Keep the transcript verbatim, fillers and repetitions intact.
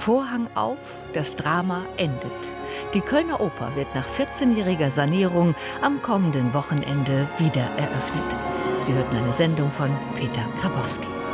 Vorhang auf, das Drama endet. Die Kölner Oper wird nach vierzehnjähriger Sanierung am kommenden Wochenende wieder eröffnet. Sie hörten eine Sendung von Peter Grabowski.